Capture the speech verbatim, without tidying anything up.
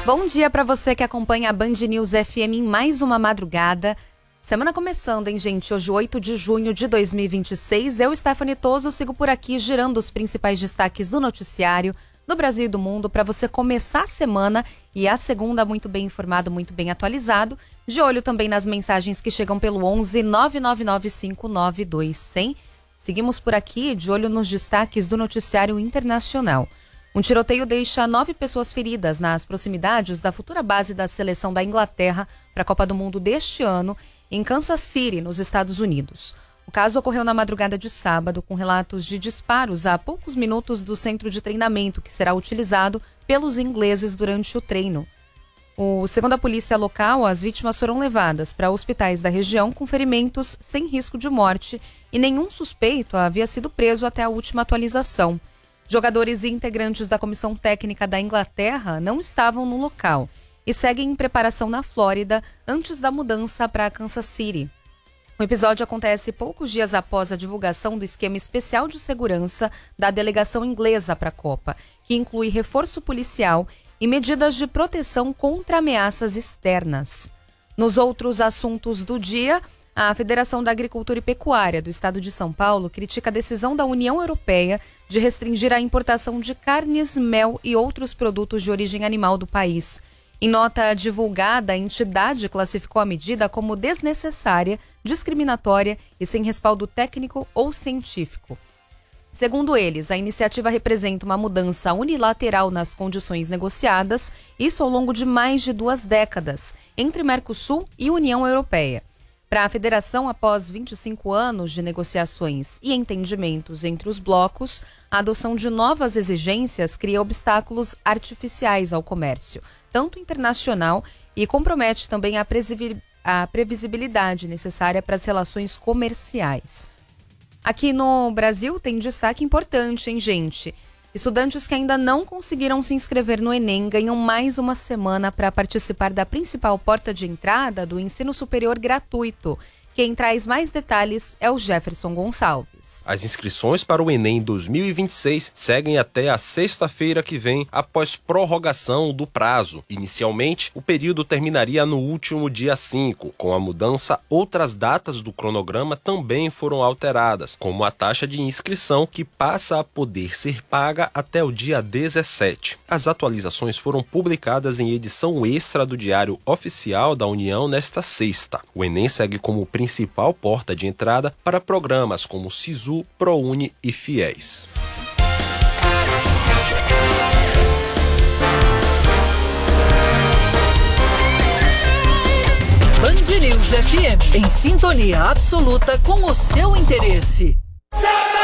Bom dia para você que acompanha a Band News F M em mais uma madrugada. Semana começando, hein, gente? Hoje, oito de junho de dois mil e vinte e seis. Eu, Stephanie Toso, sigo por aqui girando os principais destaques do noticiário do Brasil e do mundo para você começar a semana e a segunda muito bem informado, muito bem atualizado. De olho também nas mensagens que chegam pelo onze nove nove nove cinco nove dois zero zero. Seguimos por aqui de olho nos destaques do noticiário internacional. Um tiroteio deixa nove pessoas feridas nas proximidades da futura base da seleção da Inglaterra para a Copa do Mundo deste ano, em Kansas City, nos Estados Unidos. O caso ocorreu na madrugada de sábado, com relatos de disparos a poucos minutos do centro de treinamento que será utilizado pelos ingleses durante o treino. O, segundo a polícia local, as vítimas foram levadas para hospitais da região com ferimentos sem risco de morte e nenhum suspeito havia sido preso até a última atualização. Jogadores e integrantes da comissão técnica da Inglaterra não estavam no local e seguem em preparação na Flórida antes da mudança para Kansas City. O episódio acontece poucos dias após a divulgação do esquema especial de segurança da delegação inglesa para a Copa, que inclui reforço policial e medidas de proteção contra ameaças externas. Nos outros assuntos do dia, a Federação da Agricultura e Pecuária do Estado de São Paulo critica a decisão da União Europeia de restringir a importação de carnes, mel e outros produtos de origem animal do país. Em nota divulgada, a entidade classificou a medida como desnecessária, discriminatória e sem respaldo técnico ou científico. Segundo eles, a iniciativa representa uma mudança unilateral nas condições negociadas, isso ao longo de mais de duas décadas, entre Mercosul e União Europeia. Para a federação, após vinte e cinco anos de negociações e entendimentos entre os blocos, a adoção de novas exigências cria obstáculos artificiais ao comércio, tanto internacional, e compromete também a, a previsibilidade necessária para as relações comerciais. Aqui no Brasil tem destaque importante, hein, gente? Estudantes que ainda não conseguiram se inscrever no Enem ganham mais uma semana para participar da principal porta de entrada do ensino superior gratuito. Quem traz mais detalhes é o Jefferson Gonçalves. As inscrições para o Enem dois mil e vinte e seis seguem até a sexta-feira que vem, após prorrogação do prazo. Inicialmente, o período terminaria no último dia cinco. Com a mudança, outras datas do cronograma também foram alteradas, como a taxa de inscrição, que passa a poder ser paga até o dia dezessete. As atualizações foram publicadas em edição extra do Diário Oficial da União nesta sexta. O Enem segue como principal porta de entrada para programas como SISU, ProUni e FIES. Band News F M, em sintonia absoluta com o seu interesse.